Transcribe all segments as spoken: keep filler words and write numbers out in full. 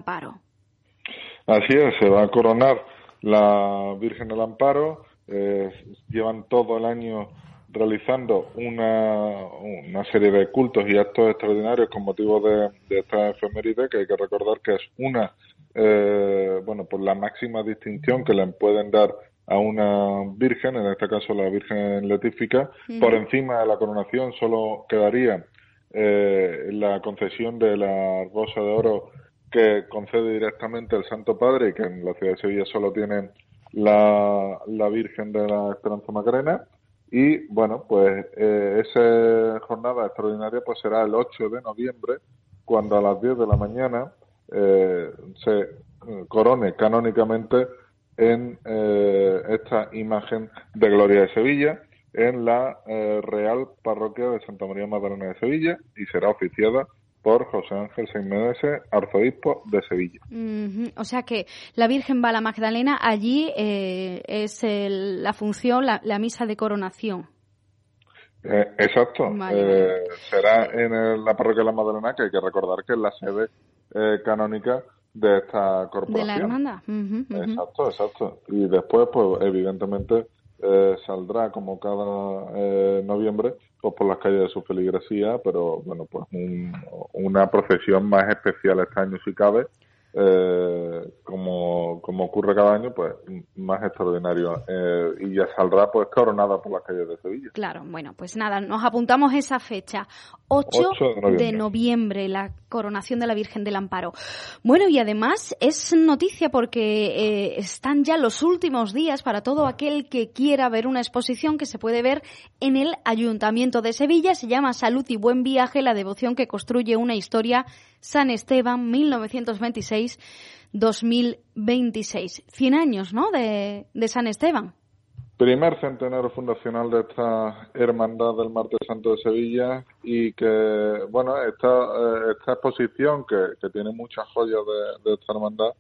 Amparo. Así es, se va a coronar la Virgen del Amparo. Eh, llevan todo el año realizando una, una serie de cultos y actos extraordinarios con motivo de, de esta efeméride, que hay que recordar que es una, eh, bueno, pues la máxima distinción que le pueden dar a una virgen, en este caso la Virgen Letífica. Uh-huh. Por encima de la coronación solo quedaría eh, la concesión de la Rosa de Oro, que concede directamente el Santo Padre, y que en la ciudad de Sevilla solo tiene la, la Virgen de la Esperanza Macarena. Y bueno, pues eh, esa jornada extraordinaria pues será el ocho de noviembre, cuando a las diez de la mañana eh, se corone canónicamente en eh, esta imagen de Gloria de Sevilla, en la eh, Real Parroquia de Santa María Magdalena de Sevilla, y será oficiada por José Ángel Saimedes, arzobispo de Sevilla. Uh-huh. O sea que la Virgen va a la Magdalena, allí eh, es el, la función, la, la misa de coronación. Eh, exacto. Vale, eh, vale. Será en el, la Parroquia de la Magdalena, que hay que recordar que es la sede eh, canónica de esta corporación. De la hermandad. Uh-huh, uh-huh. Exacto, exacto. Y después, pues evidentemente, eh, saldrá como cada eh, noviembre, pues por las calles de su feligresía, pero bueno, pues un, una procesión más especial este año si cabe, eh, como, como ocurre cada año, pues más extraordinario, eh, y ya saldrá pues coronada por las calles de Sevilla. Claro, bueno, pues nada, nos apuntamos esa fecha, ocho de noviembre. de noviembre, la coronación de la Virgen del Amparo. Bueno, y además es noticia porque eh, están ya los últimos días para todo aquel que quiera ver una exposición que se puede ver en el Ayuntamiento de Sevilla. Se llama Salud y Buen Viaje, la devoción que construye una historia, San Esteban, mil novecientos veintiséis a dos mil veintiséis. Cien años, ¿no?, de, de San Esteban. Primer centenario fundacional de esta Hermandad del Martes Santo de Sevilla, y que, bueno, esta, esta exposición, que, que tiene muchas joyas de, de esta hermandad,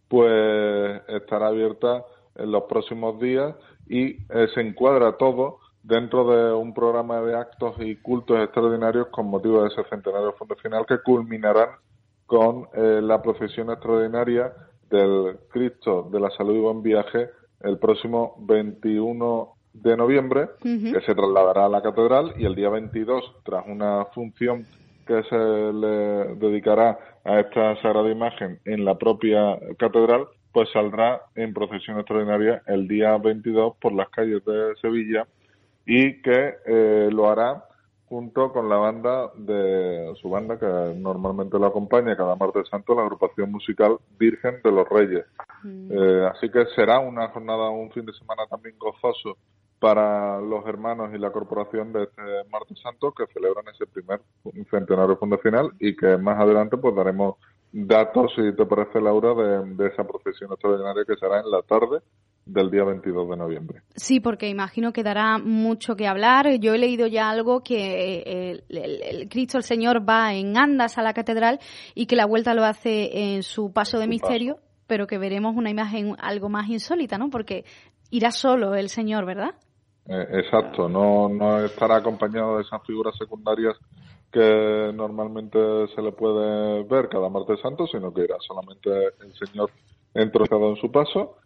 pues estará abierta en los próximos días y eh, se encuadra todo dentro de un programa de actos y cultos extraordinarios con motivo de ese centenario fundacional, que culminarán con eh, la procesión extraordinaria del Cristo de la Salud y Buen Viaje el próximo veintiuno de noviembre, uh-huh. que se trasladará a la catedral, y el día veintidós, tras una función que se le dedicará a esta sagrada imagen en la propia catedral, pues saldrá en procesión extraordinaria el día veintidós por las calles de Sevilla, y que eh, lo hará junto con la banda de su banda, que normalmente lo acompaña cada martes santo, la agrupación musical Virgen de los Reyes. Mm. Eh, así que será una jornada, un fin de semana también gozoso para los hermanos y la corporación de este martes santo, que celebran ese primer centenario fundacional, y que más adelante pues daremos datos, si te parece, Laura, de, de esa procesión extraordinaria que será en la tarde del día veintidós de noviembre. Sí, porque imagino que dará mucho que hablar. Yo he leído ya algo que el, el, el Cristo, el Señor, va en andas a la catedral y que la vuelta lo hace en su paso de misterio, paso. Pero que veremos una imagen algo más insólita, ¿no? Porque irá solo el Señor, ¿verdad? Eh, exacto, no, no estará acompañado de esas figuras secundarias que normalmente se le puede ver cada martes santo, sino que irá solamente el Señor entronizado en su paso,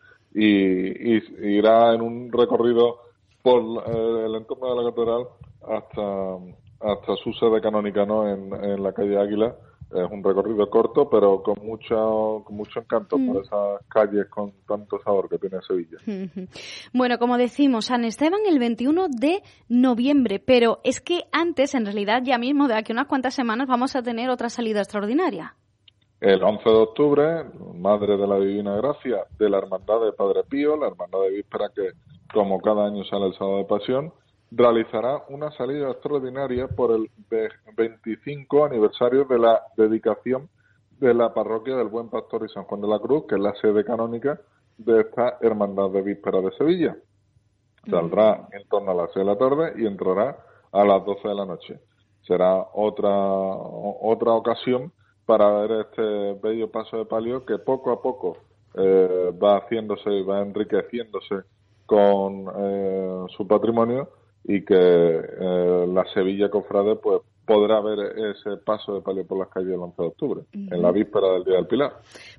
y, y irá en un recorrido por eh, el entorno de la catedral hasta hasta su sede canónica, ¿no?, en, en la calle Águila. Es un recorrido corto, pero con mucho con mucho encanto mm. por esas calles con tanto sabor que tiene Sevilla. Bueno, como decimos, San Esteban el veintiuno de noviembre, pero es que antes, en realidad, ya mismo, de aquí a unas cuantas semanas, vamos a tener otra salida extraordinaria. El once de octubre, Madre de la Divina Gracia de la Hermandad de Padre Pío, la Hermandad de Víspera, que como cada año sale el sábado de Pasión, realizará una salida extraordinaria por el veinticinco aniversario de la dedicación de la parroquia del Buen Pastor y San Juan de la Cruz, que es la sede canónica de esta Hermandad de Víspera de Sevilla. Saldrá en torno a las seis de la tarde y entrará a las doce de la noche. Será otra otra ocasión para ver este bello paso de palio, que poco a poco eh, va haciéndose y va enriqueciéndose con eh, su patrimonio, y que eh, la Sevilla Cofrade pues podrá ver ese paso de palio por las calles el once de octubre, uh-huh. en la víspera del Día del Pilar.